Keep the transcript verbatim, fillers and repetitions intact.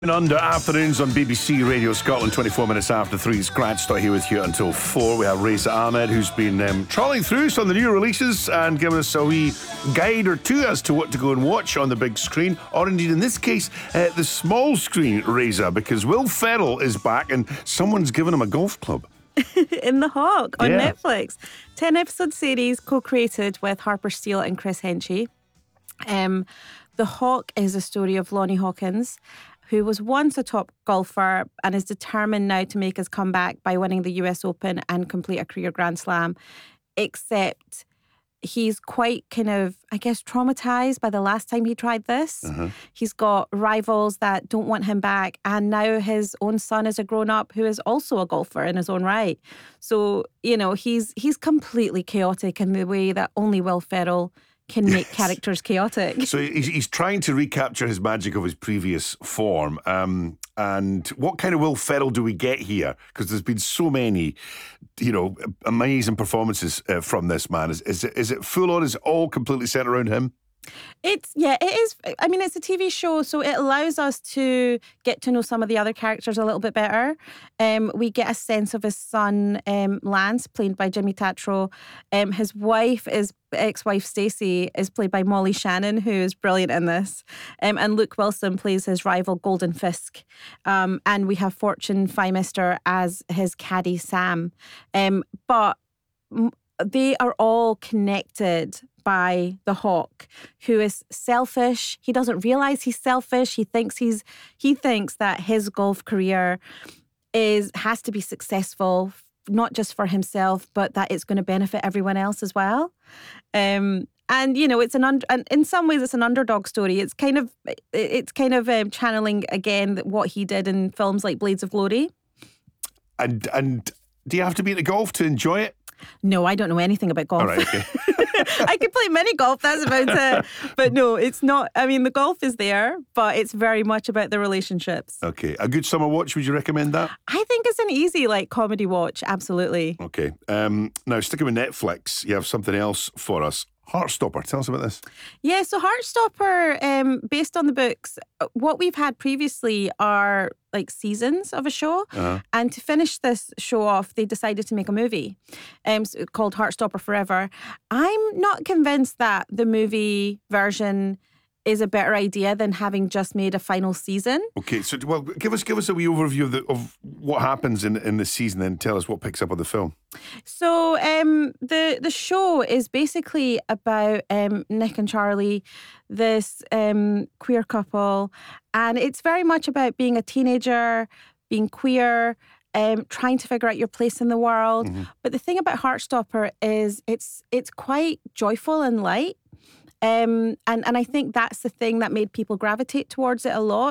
Under afternoons on B B C Radio Scotland, twenty-four minutes after three. It's Grant Stott here with you until four. We have Reza Ahmed, who's been um, trawling through some of the new releases and giving us a wee guide or two as to what to go and watch on the big screen, or indeed in this case, uh, the small screen, Reza, because Will Ferrell is back and someone's given him a golf club. In The Hawk on Yeah. Netflix. ten episode series co-created with Harper Steele and Chris Henchy. Um, The Hawk is a story of Lonnie Hawkins, who was once a top golfer and is determined now to make his comeback by winning the U S Open and complete a career Grand Slam. Except he's quite kind of, I guess, traumatized by the last time he tried this. Uh-huh. He's got rivals that don't want him back. And now his own son is a grown-up who is also a golfer in his own right. So, you know, he's he's completely chaotic in the way that only Will Ferrell can make Yes. characters chaotic. So he's, he's trying to recapture his magic of his previous form. Um, and what kind of Will Ferrell do we get here? Because there's been so many, you know, amazing performances uh, from this man. Is, is, it, is it full on? Is it all completely set around him? It's, yeah, it is. I mean, it's a T V show, so it allows us to get to know some of the other characters a little bit better. Um, we get a sense of his son, um, Lance, played by Jimmy Tatro. Um, his wife is ex-wife Stacey, is played by Molly Shannon, who is brilliant in this. Um, and Luke Wilson plays his rival Golden Fisk. Um, and we have Fortune Feimister as his caddy Sam. Um, but m- they are all connected by the Hawk, who is selfish. He doesn't realize he's selfish. He thinks he's he thinks that his golf career is has to be successful, not just for himself, but that it's going to benefit everyone else as well. Um, and you know, it's an under, and in some ways, it's an underdog story. It's kind of it's kind of um, channeling again what he did in films like Blades of Glory. And and do you have to be into golf to enjoy it? No, I don't know anything about golf. All right, okay. I could play mini golf, that's about it. But no, it's not. I mean, the golf is there, but it's very much about the relationships. Okay. A good summer watch, would you recommend that? I think it's an easy, like, comedy watch, absolutely. Okay. Um, now, sticking with Netflix, you have something else for us. Heartstopper. Tell us about this. Yeah, so Heartstopper, um, based on the books, what we've had previously are like seasons of a show. Uh-huh. And to finish this show off, they decided to make a movie um, so- called Heartstopper Forever. I'm not convinced that the movie version is a better idea than having just made a final season. Okay, so well, give us give us a wee overview of the, of what happens in in the season, and tell us what picks up on the film. So um, the the show is basically about um, Nick and Charlie, this um, queer couple, and it's very much about being a teenager, being queer, um, trying to figure out your place in the world. Mm-hmm. But the thing about Heartstopper is it's it's quite joyful and light. Um, and, and I think that's the thing that made people gravitate towards it a lot.